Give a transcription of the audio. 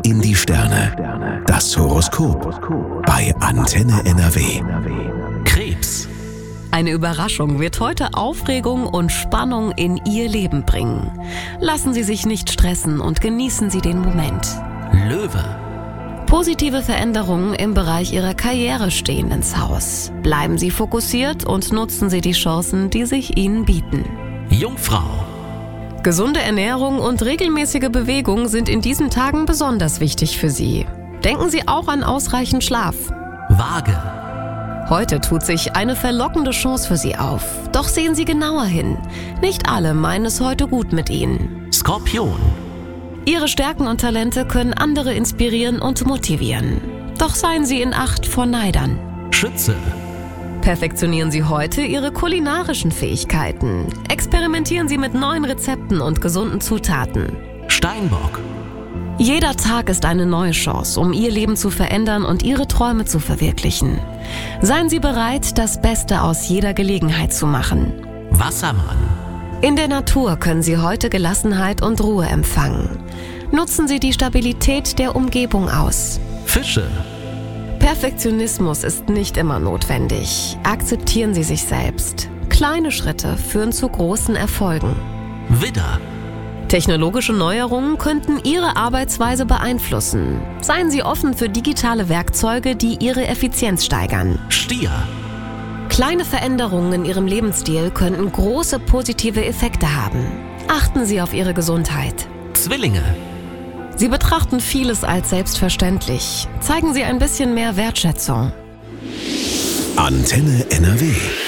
in die Sterne. Das Horoskop bei Antenne NRW. Krebs. Eine Überraschung wird heute Aufregung und Spannung in Ihr Leben bringen. Lassen Sie sich nicht stressen und genießen Sie den Moment. Löwe. Positive Veränderungen im Bereich Ihrer Karriere stehen ins Haus. Bleiben Sie fokussiert und nutzen Sie die Chancen, die sich Ihnen bieten. Jungfrau. Gesunde Ernährung und regelmäßige Bewegung sind in diesen Tagen besonders wichtig für Sie. Denken Sie auch an ausreichend Schlaf. Waage. Heute tut sich eine verlockende Chance für Sie auf. Doch sehen Sie genauer hin. Nicht alle meinen es heute gut mit Ihnen. Skorpion. Ihre Stärken und Talente können andere inspirieren und motivieren. Doch seien Sie in Acht vor Neidern. Schütze. Perfektionieren Sie heute Ihre kulinarischen Fähigkeiten. Experimentieren Sie mit neuen Rezepten und gesunden Zutaten. Steinbock. Jeder Tag ist eine neue Chance, um Ihr Leben zu verändern und Ihre Träume zu verwirklichen. Seien Sie bereit, das Beste aus jeder Gelegenheit zu machen. Wassermann. In der Natur können Sie heute Gelassenheit und Ruhe empfangen. Nutzen Sie die Stabilität der Umgebung aus. Fische. Perfektionismus ist nicht immer notwendig. Akzeptieren Sie sich selbst. Kleine Schritte führen zu großen Erfolgen. Widder. Technologische Neuerungen könnten Ihre Arbeitsweise beeinflussen. Seien Sie offen für digitale Werkzeuge, die Ihre Effizienz steigern. Stier. Kleine Veränderungen in Ihrem Lebensstil könnten große positive Effekte haben. Achten Sie auf Ihre Gesundheit. Zwillinge. Sie betrachten vieles als selbstverständlich. Zeigen Sie ein bisschen mehr Wertschätzung. Antenne NRW.